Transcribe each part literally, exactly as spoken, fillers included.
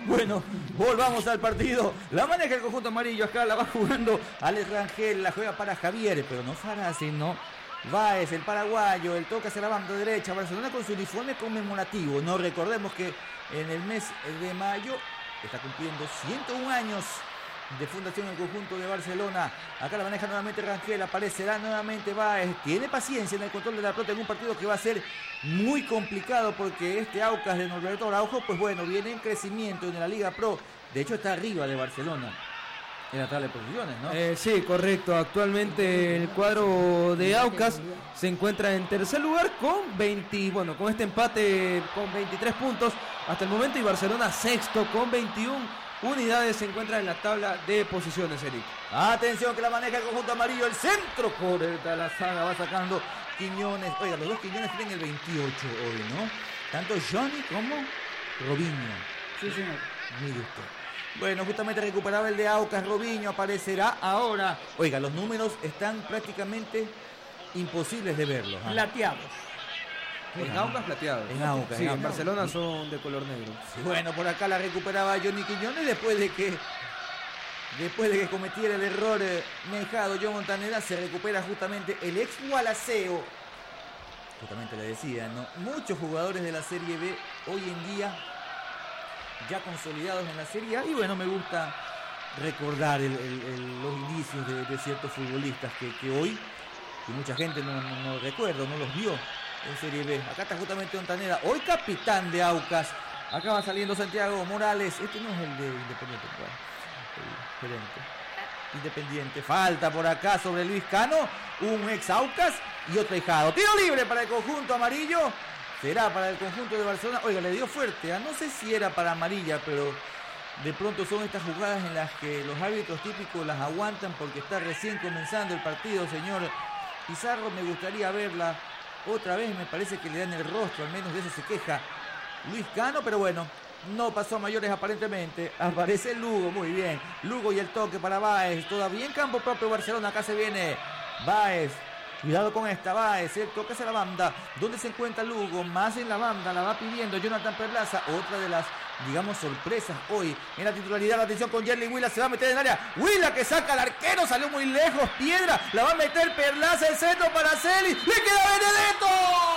Bueno, volvamos al partido. La maneja el conjunto amarillo. Acá la va jugando Alex Rangel. La juega para Javier, pero no Saracen, ¿no? Báez, el paraguayo, el toque hacia la banda derecha. Barcelona con su uniforme conmemorativo. No recordemos que en el mes de mayo está cumpliendo ciento uno años de fundación el conjunto de Barcelona. Acá la maneja nuevamente Rangel, aparecerá nuevamente Báez. Tiene paciencia en el control de la pelota en un partido que va a ser muy complicado porque este Aucas de Norberto Araujo, pues bueno, viene en crecimiento en la Liga Pro. De hecho está arriba de Barcelona en la tabla de posiciones, ¿no? Eh, sí, correcto. Actualmente el cuadro de Aucas se encuentra en tercer lugar con veinte, bueno, con este empate con veintitrés puntos hasta el momento, y Barcelona sexto con veintiuna unidades, se encuentra en la tabla de posiciones, Eric. Atención que la maneja el conjunto amarillo, el centro corta la saga, va sacando Quiñones. Oiga, los dos Quiñones tienen el veintiocho hoy, ¿no? Tanto Johnny como Robinho. Sí, señor. Mire usted. Bueno, justamente recuperaba el de Aucas, Robinho aparecerá ahora. Oiga, los números están prácticamente imposibles de verlos. ¿Ah? Plateados. En Aucas plateados. En Aucas. Sí, en en Aucas. Barcelona son de color negro. Sí, bueno, por acá la recuperaba Johnny Quiñones después de que después de que cometiera el error eh, Mejado. John Montaneda se recupera justamente el ex Gualaceo. Justamente le decía, ¿no? Muchos jugadores de la Serie B hoy en día ya consolidados en la Serie A, y bueno, me gusta recordar el, el, el, los inicios de, de ciertos futbolistas que, que hoy, y mucha gente no, no, no recuerda, no los vio en Serie B. Acá está justamente Montaneda, hoy capitán de Aucas. Acá va saliendo Santiago Morales. Este no es el de Independiente, el gerente. Independiente. Falta por acá sobre Luis Cano, un ex Aucas y otro hijado. Tiro libre para el conjunto amarillo. Será para el conjunto de Barcelona. Oiga, le dio fuerte, ¿eh? No sé si era para amarilla, pero de pronto son estas jugadas en las que los árbitros típicos las aguantan porque está recién comenzando el partido, señor Pizarro. Me gustaría verla otra vez, me parece que le dan el rostro, al menos de eso se queja Luis Cano, pero bueno, no pasó a mayores aparentemente. Aparece Lugo, muy bien. Lugo y el toque para Báez, todavía en campo propio Barcelona. Acá se viene Báez. Cuidado con esta, Báez, el toque hacia la banda. ¿Dónde se encuentra Lugo? Más en la banda, la va pidiendo Jonathan Perlaza. Otra de las, digamos, sorpresas hoy en la titularidad. La atención con Yerlin Huila, se va a meter en el área. Huila que saca al arquero, salió muy lejos. Piedra, la va a meter Perlaza, el centro para Celis. ¡Le queda Benedetto!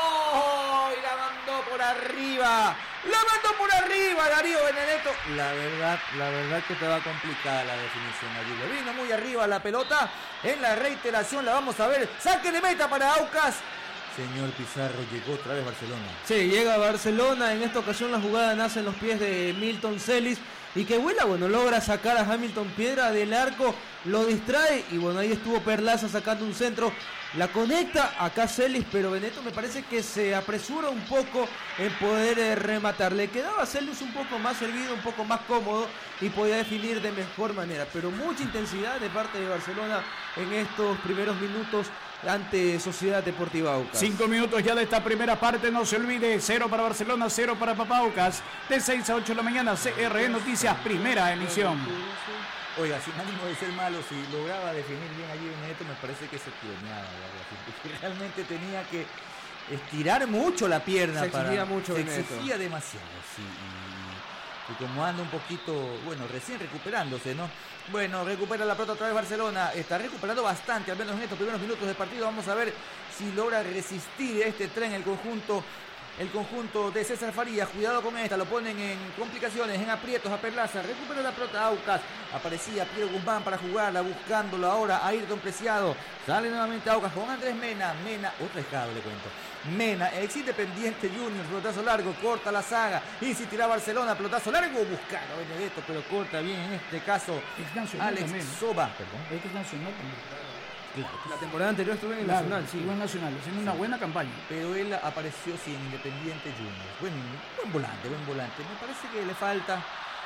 Y la mandó por arriba. La mandó por arriba Darío Benedetto. La verdad, la verdad que te va complicada la definición allí. Le vino muy arriba la pelota. En la reiteración la vamos a ver. Saque de meta para Aucas. Señor Pizarro, llegó otra vez Barcelona. Sí, llega Barcelona. En esta ocasión la jugada nace en los pies de Milton Celis. Y que Huila, bueno, logra sacar a Hamilton Piedra del arco. Lo distrae. Y bueno, ahí estuvo Perlaza sacando un centro. La conecta acá Celis, pero Benedetto me parece que se apresura un poco en poder eh, rematar. Le quedaba a Celis un poco más servido, un poco más cómodo y podía definir de mejor manera. Pero mucha intensidad de parte de Barcelona en estos primeros minutos ante Sociedad Deportiva Aucas. Cinco minutos ya de esta primera parte, no se olvide, cero para Barcelona, cero para Papa Aucas. De seis a ocho de la mañana, C R E Noticias, primera emisión. Oiga, sin ánimo de ser malo, si lograba definir bien allí Benedetto, me parece que se tironeaba. Realmente tenía que estirar mucho la pierna. Se exigía para, mucho Se Benedetto. exigía demasiado, sí. Y, y como anda un poquito, bueno, recién recuperándose, ¿no? Bueno, recupera la pelota otra vez Barcelona. Está recuperando bastante, al menos en estos primeros minutos de partido. Vamos a ver si logra resistir este tren el conjunto. El conjunto de César Farías, cuidado con esta, lo ponen en complicaciones, en aprietos a Perlaza, recupera la pelota Aucas, aparecía Piero Guzmán para jugarla, buscándolo ahora a Ayrton Preciado, sale nuevamente Aucas con Andrés Mena, Mena, otro escado le cuento, Mena, ex Independiente Junior, pelotazo largo, corta la saga, insistirá Barcelona, pelotazo largo, buscando a Benedetto, pero corta bien en este caso Alex también. Soba, perdón. Es que es nacional también. La temporada anterior estuvo en el Claro, Nacional, sí. estuvo en Nacional, haciendo una buena campaña. Pero él apareció sí en Independiente Junior. Buen, buen volante, buen volante. Me parece que le falta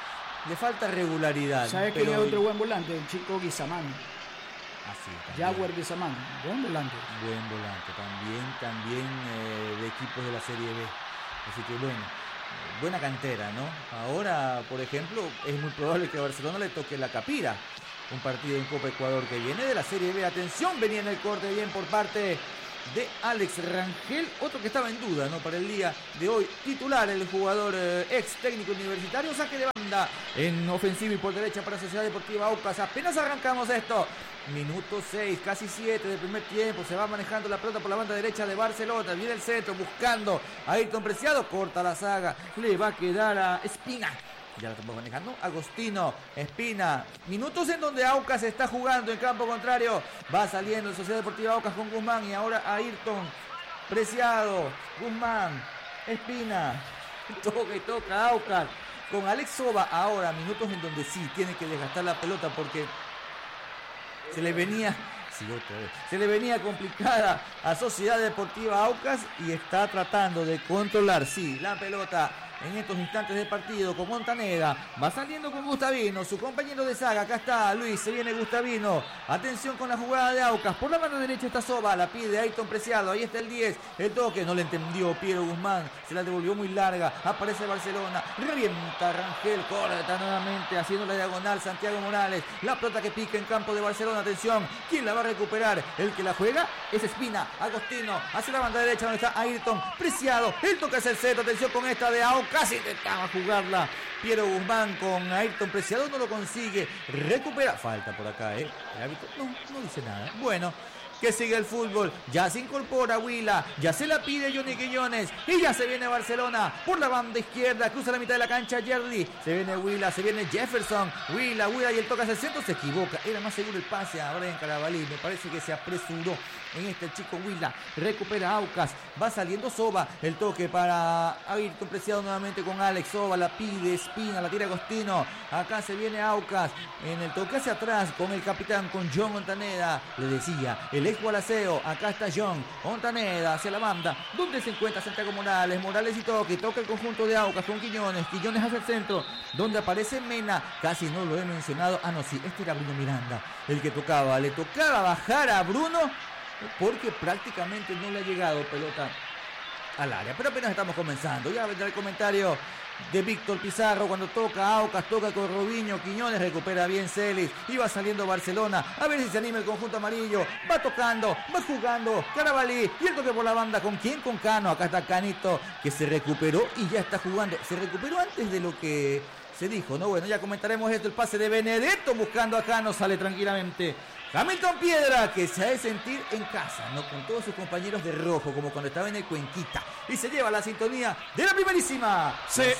le falta regularidad. ¿Sabes pero... quién es otro buen volante? El chico Guizamán. Así, Jaguar Guizamán, buen volante. Buen volante, también, también eh, de equipos de la Serie B. Así que bueno, buena cantera, ¿no? Ahora, por ejemplo, es muy probable que a Barcelona le toque la Capira. Un partido en Copa Ecuador que viene de la Serie B. Atención, venía en el corte bien por parte de Alex Rangel. Otro que estaba en duda, ¿no? Para el día de hoy. Titular, el jugador eh, ex técnico universitario. Saque de banda. banda en ofensiva y por derecha para Sociedad Deportiva Aucas. Apenas arrancamos esto. Minuto seis, casi siete del primer tiempo. Se va manejando la pelota por la banda derecha de Barcelona. Viene el centro buscando a Ayrton Preciado. Corta la saga. Le va a quedar a Espina. Ya la estamos manejando. Agostino, Espina. Minutos en donde Aucas está jugando en campo contrario. Va saliendo el Sociedad Deportiva Aucas con Guzmán. Y ahora Ayrton Preciado. Guzmán. Espina. Toca y toca Aucas. Con Alex Soba ahora. Minutos en donde sí tiene que desgastar la pelota porque se le venía, sí, otra vez, se le venía complicada a Sociedad Deportiva Aucas y está tratando de controlar, sí, la pelota en estos instantes del partido con Montaneda. Va saliendo con Gustavino, su compañero de saga. Acá está Luis, se viene Gustavino. Atención con la jugada de Aucas. Por la mano derecha está Soba, la pide Ayrton Preciado. Ahí está el diez, el toque. No le entendió Piero Guzmán, se la devolvió muy larga. Aparece Barcelona, revienta Rangel, corta nuevamente haciendo la diagonal Santiago Morales. La pelota que pica en campo de Barcelona. Atención, ¿quién la va a recuperar? El que la juega es Espina. Agostino hacia la banda derecha donde está Ayrton Preciado. El toque es el centro. Atención con esta de Aucas. Casi intentaba jugarla Piero Guzmán con Ayrton Preciado, no lo consigue. Recupera, falta por acá, ¿eh? El árbitro no, no dice nada. Bueno, que sigue el fútbol. Ya se incorpora Huila, ya se la pide Johnny Quiñones y ya se viene Barcelona por la banda izquierda. Cruza la mitad de la cancha Yerli. Se viene Huila, se viene Jefferson. Huila, Huila y el toque hacia el centro. Se equivoca. Era más seguro el pase a Brian Carabalí. Me parece que se apresuró en este chico Huila. Recupera Aucas. Va saliendo Soba. El toque para Ayrton Preciado nuevamente con Alex Soba. La pide Espina, la tira Agostino. Acá se viene Aucas. En el toque hacia atrás con el capitán, con John Montaneda. Le decía, el ex Gualaceo. Acá está John Montaneda hacia la banda. Donde se encuentra Santiago Morales. Morales y toque. Toca el conjunto de Aucas con Quiñones. Quiñones hacia el centro. Donde aparece Mena. Casi no lo he mencionado. Ah, no, sí. Este era Bruno Miranda. El que tocaba. Le tocaba bajar a Bruno, porque prácticamente no le ha llegado pelota al área, pero apenas estamos comenzando. Ya vendrá el comentario de Víctor Pizarro cuando toca Aucas, toca con Robinho, Quiñones, recupera bien Celis y va saliendo Barcelona, a ver si se anima el conjunto amarillo. Va tocando, va jugando Carabalí y el toque por la banda. ¿Con quién? Con Cano. Acá está Canito, que se recuperó y ya está jugando. Se recuperó antes de lo que se dijo, ¿no? Bueno, ya comentaremos esto. El pase de Benedetto buscando a Cano, sale tranquilamente Hamilton Piedra, que se ha de sentir en casa, ¿no? Con todos sus compañeros de rojo, como cuando estaba en el Cuenquita. Y se lleva la sintonía de la primerísima C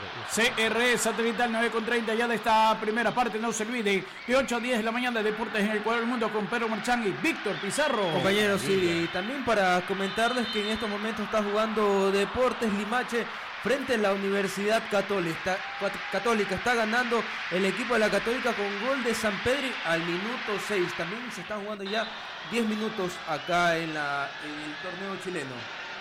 R Satelital nueve con treinta ya de esta primera parte. No se olvide, de ocho a diez de la mañana, Deportes en el Cuadro del Mundo con Pedro Marchán y Víctor Pizarro. Compañeros, y también para comentarles que en estos momentos está jugando Deportes Limache frente a la Universidad Católica. Católica está ganando el equipo de la Católica con gol de San Pedri al minuto seis. También se está jugando ya diez minutos acá en, la, en el torneo chileno.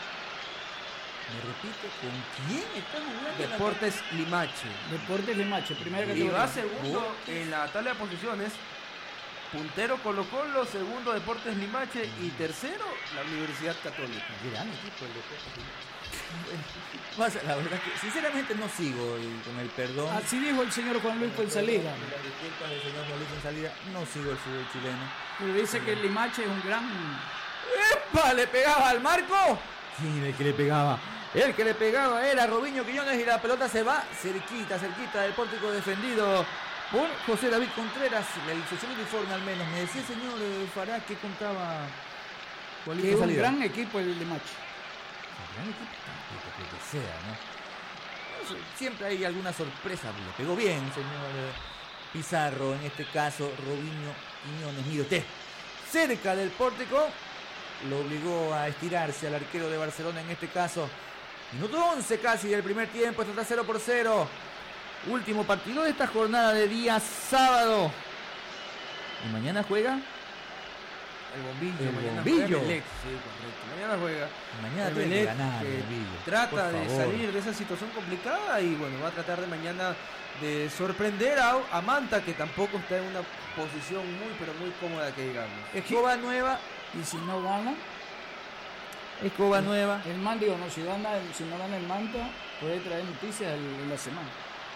Me repito, ¿con quién está jugando? Deportes Limache. Deportes Limache, primera categoría. Y va segundo en la tabla de posiciones. Puntero Colo Colo, segundo Deportes Limache y tercero la Universidad Católica. Gran equipo el Deportes Limache. Bueno, la verdad que sinceramente no sigo y con el perdón. Así dijo el señor Juan Luis Fuenzalida. Las disculpas del señor Juan Luis Fuenzalida, no sigo el fútbol chileno. Pero dice que el Limache es un gran... ¡Epa! ¿Le pegaba al marco? ¿Quién era el que le pegaba? El que le pegaba era Robinho Quiñones y la pelota se va cerquita, cerquita del pórtico defendido por José David Contreras. La ilustración uniforme al menos. Me decía el señor Fará que contaba... Que es un gran equipo el Limache. Un gran equipo, lo que sea, ¿no? Siempre hay alguna sorpresa. Le pegó bien, señor Pizarro. En este caso, Robinho Quiñones. Mire usted, cerca del pórtico. Lo obligó a estirarse al arquero de Barcelona en este caso. Minuto once casi del primer tiempo. Esto está cero por cero. Último partido de esta jornada de día sábado. Y mañana juega el Bombillo. El mañana Bombillo. Juega Emelec, sí, correcto. Mañana juega. Mañana tiene Emelec, que ganar que el Bombillo. trata de favor. salir de esa situación complicada y bueno, va a tratar de mañana de sorprender a, a Manta, que tampoco está en una posición muy pero muy cómoda, que digamos. Escoba nueva. Y si no gana, Escoba nueva. el man, digo, no, si, gana, si no gana el Manta, puede traer noticias en la semana.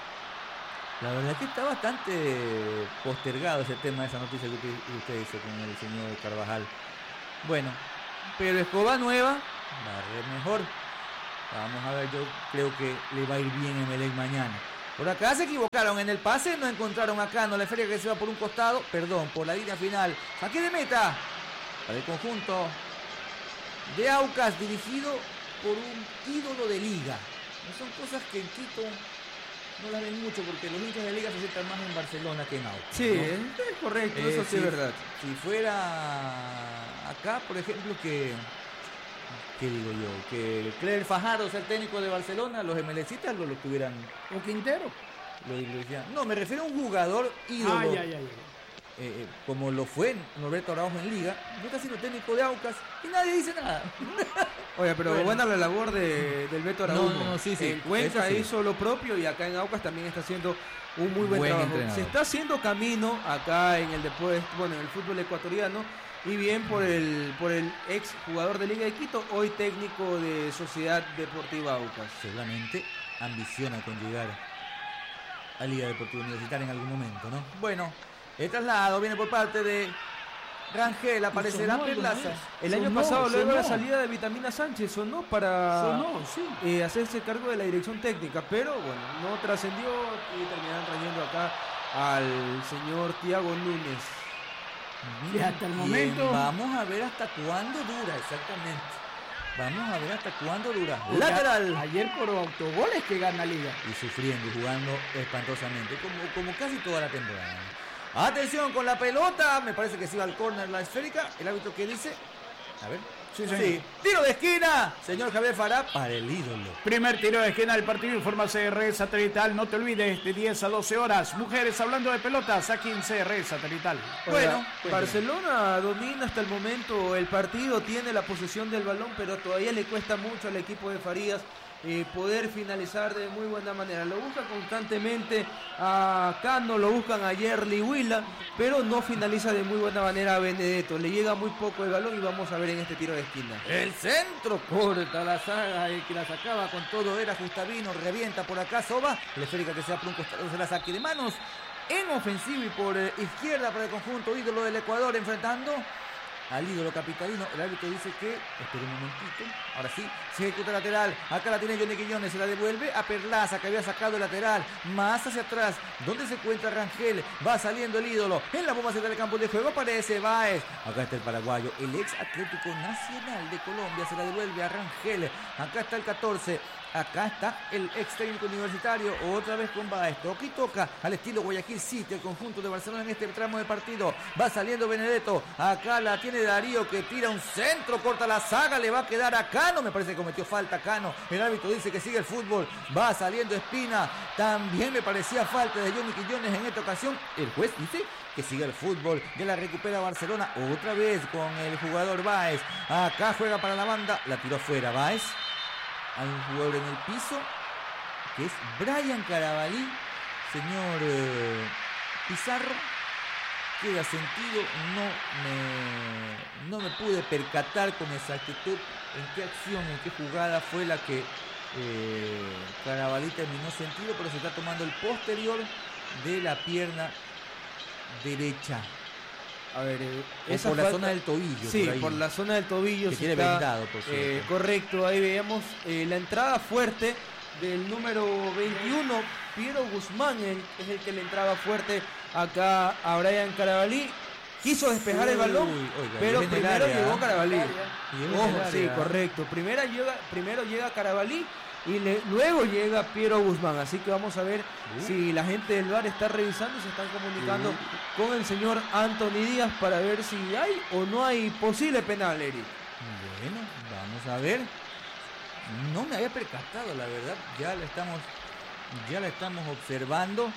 La verdad que está bastante postergado ese tema, esa noticia que usted, usted hizo con el señor Carvajal. Bueno, pero Escoba nueva, barre mejor. Vamos a ver, yo creo que le va a ir bien a Emelec mañana. Por acá se equivocaron en el pase, no encontraron a Cano, la esférica que se va por un costado, perdón, por la línea final. Saque de meta para el conjunto de Aucas, dirigido por un ídolo de liga. No son cosas que en Quito no las ven mucho, porque los hinchas de liga se sientan más en Barcelona que en Aucas. Sí, ¿no? es correcto, Eh, eso sí si, es verdad. Si fuera acá, por ejemplo, que... ¿Qué digo yo? Que Cler Fajardo sea el técnico de Barcelona, los emelecitas lo, lo tuvieran... O Quintero. Lo, lo decían. No, me refiero a un jugador ídolo. Ay, ay, ay, ay. Eh, como lo fue Norberto Araujo en Liga, no está siendo técnico de Aucas y nadie dice nada. Oye, pero Bueno. buena la labor de, del Beto Araújo. No, no, sí, sí, En Cuenca eso sí. hizo lo propio y acá en Aucas también está haciendo un muy buen, Buen trabajo. entrenador. Se está haciendo camino acá en el deporte, bueno, en el fútbol ecuatoriano, y bien por el por el ex jugador de Liga de Quito, hoy técnico de Sociedad Deportiva Aucas. Seguramente ambiciona con llegar a Liga Deportiva Universitaria en algún momento, ¿no? Bueno, el traslado viene por parte de Rangel, aparecerá sonó alguna Perlaza. vez. El año Sonó, pasado, luego de la sonó. salida de Vitamina Sánchez, sonó para Sonó, sí. eh, hacerse cargo de la dirección técnica, pero bueno, no trascendió y terminaron trayendo acá al señor Tiago Núñez. Y hasta el Bien, momento- vamos a ver hasta cuándo dura, exactamente. Vamos a ver hasta cuándo dura. Ya- Lateral. Ayer por autogoles que gana Liga. Y sufriendo y jugando espantosamente, como, como casi toda la temporada. Atención con la pelota, me parece que se iba al córner la esférica. El árbitro que dice, a ver, Sí, señor. tiro de esquina, señor Javier Fará, para el ídolo. Primer tiro de esquina del partido, informa C R Satelital. No te olvides, de diez a doce horas. Mujeres hablando de pelotas, aquí en C R Satelital. Bueno, Oiga, cuénteme. Barcelona domina hasta el momento el partido, tiene la posesión del balón, pero todavía le cuesta mucho al equipo de Farías eh, poder finalizar de muy buena manera. Lo busca constantemente a Cano, lo buscan a Yerli Huila, pero no finaliza de muy buena manera a Benedetto. Le llega muy poco el balón y vamos a ver en este tiro de esquina. El centro corta la saga, el que la sacaba con todo era Justavino, revienta por acá Soba, la esférica que se va por un costado, se la saque de manos, en ofensiva y por eh, izquierda para el conjunto ídolo del Ecuador, enfrentando al ídolo capitalino. El árbitro dice que, espera un momentito, ahora sí, se ejecuta lateral, acá la tiene Johnny Quiñones, se la devuelve a Perlaza, que había sacado el lateral, más hacia atrás, donde se encuentra Rangel, va saliendo el ídolo, en la bomba central del campo de juego aparece Báez, acá está el paraguayo, el ex Atlético Nacional de Colombia, se la devuelve a Rangel, acá está el catorce, acá está el ex técnico universitario, otra vez con Báez, toca y toca al estilo Guayaquil City, el conjunto de Barcelona en este tramo de partido, va saliendo Benedetto, acá la tiene Darío que tira un centro, corta la saga, le va a quedar a Cano, me parece que cometió falta Cano, el árbitro dice que sigue el fútbol, va saliendo Espina, también me parecía falta de Johnny Quiñones en esta ocasión, el juez dice que sigue el fútbol, que la recupera Barcelona otra vez con el jugador Báez, acá juega para la banda, la tiró fuera Báez. Hay un jugador en el piso que es Brian Carabalí, señor eh, Pizarro, queda sentido, no me, no me pude percatar con exactitud en qué acción, en qué jugada fue la que eh, Carabalí terminó sentido, pero se está tomando el posterior de la pierna derecha. A ver, eh, O esa por la falta- zona del tobillo. Sí, por, ahí. por la zona del tobillo. Que se tiene está, vendado, por cierto. eh, correcto, ahí veíamos eh, la entrada fuerte del número veintiuno, Piero Guzmán, el- es el que le entraba fuerte acá a Brian Carabalí. Quiso despejar el Uy, balón, oiga, pero y es en el primero área, llegó ¿eh? Carabalí. Y es en Ojo, el sí, área. correcto. Primero llega, primero llega Carabalí y le- luego llega Piero Guzmán. Así que vamos a ver Uh. si la gente del V A R está revisando, se están comunicando Uh. con el señor Anthony Díaz para ver si hay o no hay posible penal, Eric. Bueno, vamos a ver. No me había percatado, la verdad. Ya la estamos, ya la estamos observando.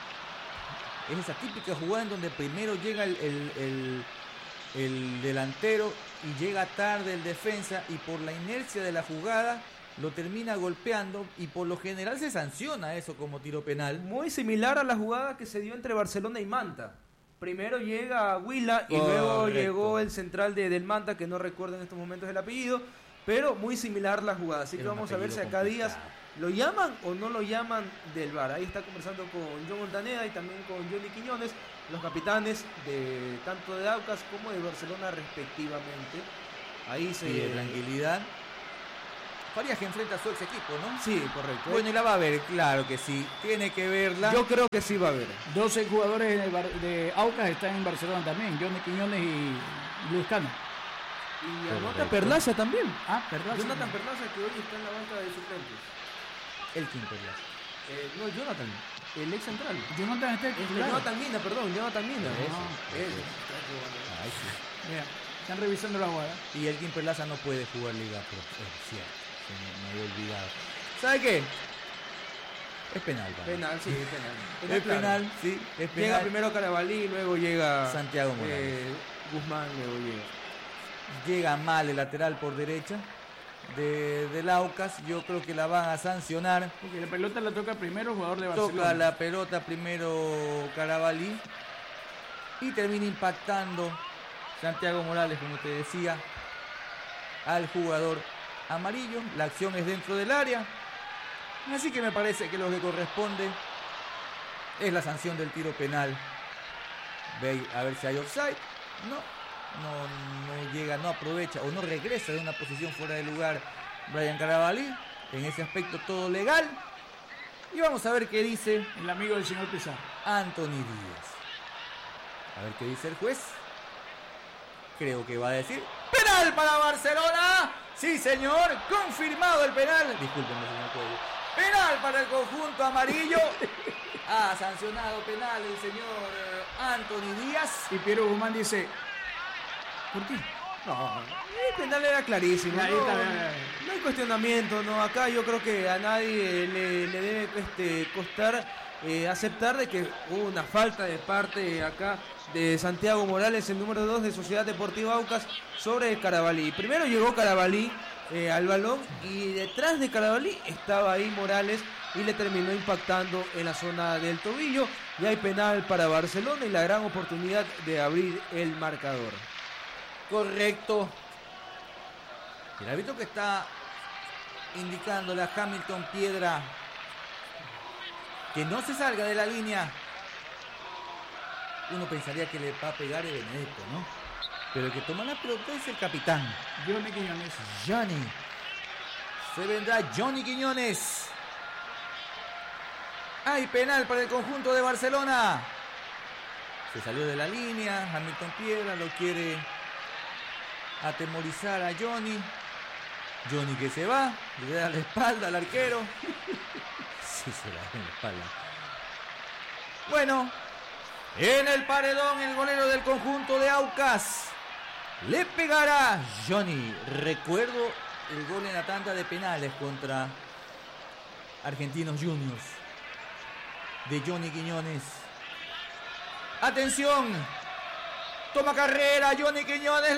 Es esa típica jugada en donde primero llega el, el- el- el delantero y llega tarde el defensa y por la inercia de la jugada lo termina golpeando y por lo general se sanciona eso como tiro penal. Muy similar a la jugada que se dio entre Barcelona y Manta. Primero llega Huila y luego Correcto. llegó el central de, del Manta, que no recuerdo en estos momentos el apellido, pero muy similar la jugada. Así que Era un vamos a ver si apellido acá Díaz complicado. lo llaman o no lo llaman del V A R. Ahí está conversando con John Montaneda y también con Johnny Quiñones, los capitanes de tanto de Aucas como de Barcelona respectivamente. Ahí se... Pide tranquilidad. Farías que enfrenta a su ex equipo, ¿no? Sí, correcto. Bueno, y la va a ver, claro que sí. Tiene que verla. Yo creo que sí va a haber. doce jugadores en el Bar- de Aucas están en Barcelona también. Johnny Quiñones y Luis Cano. Y anota Perlaza también. Ah, perdón. Jonathan Perlaza, que hoy está en la banca de suplentes. El quinto ya. Eh, no, Jonathan, el ex central. Jonathan está Este, titular. Jonathan Mina, perdón, Jonathan Mina. Ah, Ese, ese. Ahí sí. Mira, están revisando la jugada. Y el Kim Perlaza no puede jugar Liga Pro. Es cierto. Se me, me había olvidado. ¿Sabe qué? Es penal. ¿Vale? Penal, sí, penal. Es claro. penal, sí. Es penal. Llega primero Carabalí, luego llega Santiago Morales. eh, Guzmán, luego llega. Llega mal el lateral por derecha de, del Aucas. Yo creo que la van a sancionar. Porque la pelota la toca primero el jugador de Barcelona. Toca la pelota primero Carabalí y termina impactando Santiago Morales, como te decía, al jugador amarillo. La acción es dentro del área, así que me parece que lo que corresponde es la sanción del tiro penal. Ve a ver si hay offside. No, no, no llega, no aprovecha o no regresa de una posición fuera de lugar Brian Carabalí. En ese aspecto todo legal. Y vamos a ver qué dice El amigo del señor Pizarro. Anthony Díaz. A ver qué dice el juez. Creo que va a decir penal para Barcelona. Sí, señor. Confirmado el penal. Discúlpenme, señor Cuello. Penal para el conjunto amarillo. Ha sancionado penal el señor eh, Anthony Díaz. Y Piero Guzmán dice, ¿por qué? No, el penal era clarísimo. Ahí No, está, bien, bien. no hay cuestionamiento, no. Acá yo creo que a nadie le, le debe este, costar eh, aceptar de que hubo una falta de parte acá de Santiago Morales, el número dos de Sociedad Deportiva Aucas, sobre Carabalí. Primero llegó Carabalí eh, al balón y detrás de Carabalí estaba ahí Morales y le terminó impactando en la zona del tobillo. Y hay penal para Barcelona y la gran oportunidad de abrir el marcador. Correcto. El árbitro que está indicándole a Hamilton Piedra que no se salga de la línea. Uno pensaría que le va a pegar el Benedetto, ¿no? Pero el que toma la pelota es el capitán. Johnny Quiñones. Johnny. Se vendrá Johnny Quiñones. Hay penal para el conjunto de Barcelona. Se salió de la línea. Hamilton Piedra lo quiere atemorizar a Johnny. Johnny que se va. Le da la espalda al arquero. Sí, se la da en la espalda. Bueno. En el paredón el golero del conjunto de Aucas. Le pegará Johnny. Recuerdo el gol en la tanda de penales contra Argentinos Juniors de Johnny Quiñones. Atención. Toma carrera Johnny Quiñones.